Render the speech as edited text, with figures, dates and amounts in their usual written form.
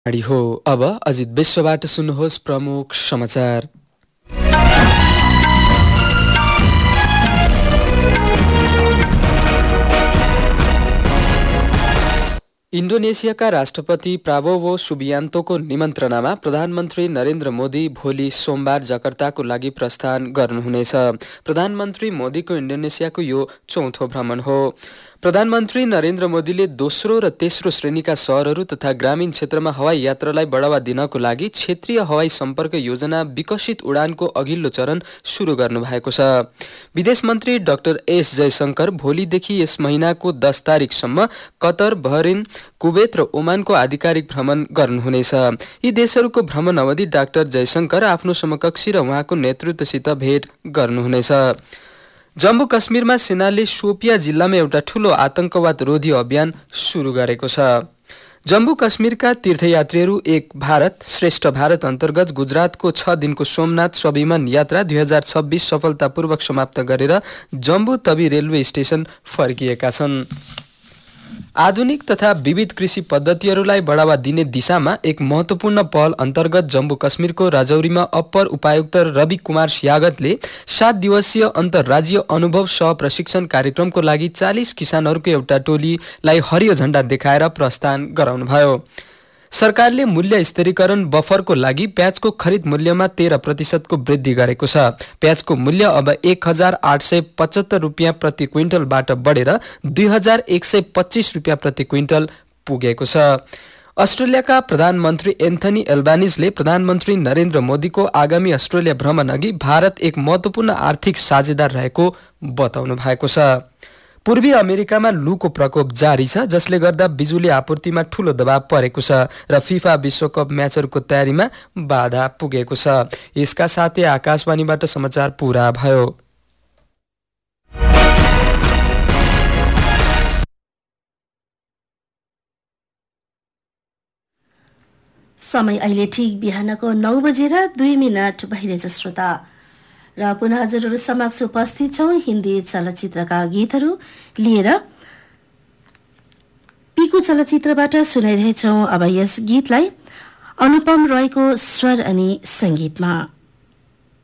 हो। अब अजित विश्वबाट सुन्नुहोस् प्रमुख समाचार। इन्डोनेसियाका राष्ट्रपति प्राबोवो सुबियान्तोको निमन्त्रणामा प्रधानमन्त्री नरेन्द्र मोदी भोलि सोमबार जकार्ताको लागि प्रस्थान गर्नुहुनेछ। प्रधानमन्त्री मोदीको इन्डोनेसियाको यो चौथो भ्रमण हो। प्रधानमन्त्री नरेन्द्र मोदीले दोस्रो र तेस्रो श्रेणीका शहरहरू तथा ग्रामीण क्षेत्रमा हवाई यात्रालाई बढावा दिनको लागि क्षेत्रीय हवाई सम्पर्क योजना विकसित उडानको अघिल्लो चरण सुरु गर्नुभएको छ। विदेश मन्त्री डाक्टर एस जयशंकर भोलिदेखि यस महिनाको 10 तारिकसम्म कतर, बहरिन, कुवेत र ओमानको आधिकारिक भ्रमण गर्नुहुनेछ। यी देशहरूको भ्रमण अवधि डाक्टर जयशंकर आफ्नो समकक्षी र उहाँको नेतृत्वसित भेट गर्नुहुनेछ। जम्मू कश्मीरमा सेनाले शोपिया जिल्लामा एउटा ठूलो आतंकवाद रोधी अभियान सुरु गरेको छ। जम्मू कश्मीरका तीर्थयात्रीहरू एक भारत श्रेष्ठ भारत अन्तर्गत गुजरातको 6 दिनको सोमनाथ स्वाभिमान यात्रा 2026 सफलतापूर्वक समाप्त गरेर जम्मू तवी रेलवे स्टेशन फर्किएका छन्। आधुनिक तथा विविध कृषि पद्धतिहरूलाई बढावा दिने दिशामा एक महत्वपूर्ण पहल अन्तर्गत जम्मू कश्मीरको राजौरीमा अप्पर उपायुक्त रवि कुमार स्यागतले 7 दिवसीय अन्तर्राज्य अनुभव सह प्रशिक्षण कार्यक्रमको लागि 40 किसानहरूको एउटा टोलीलाई हरियो झण्डा देखाएर प्रस्थान गराउनुभयो। सरकारले मूल्य स्थिरीकरण बफरको लागि प्याजको खरिद मूल्यमा 13% को वृद्धि गरेको छ। प्याजको मूल्य अब 1875 रुपियाँ प्रति क्विन्टलबाट बढेर 2125 रुपियाँ प्रति क्विन्टल पुगेको छ। अस्ट्रेलियाका प्रधानमन्त्री एन्थनी एल्बानिजले प्रधानमन्त्री नरेन्द्र मोदीको आगामी अस्ट्रेलिया भ्रमण अघि भारत एक महत्वपूर्ण आर्थिक साझेदार रहेको बताउनु भएको छ। पूर्वी अमेरिकामा लूको प्रकोप जारी छ, जसले गर्दा बिजुली आपूर्तिमा ठूलो दबाव परेको छ र फिफा विश्वकप म्याचहरूको तयारीमा बाधा पुगेको छ। यसका साथै आकाशवाणीबाट समाचार पूरा भयो। समय अहिले ठिक बिहानको 9:02 भइरहेछ श्रोता। र पुनः हजुरहरू समक्ष उपस्थित छौं हिन्दी चलचित्रका गीतहरू लिएर। पीकू चलचित्रबाट सुनाइरहेछौं अब यस गीतलाई अनुपम रोयको स्वर अनि संगीतमा।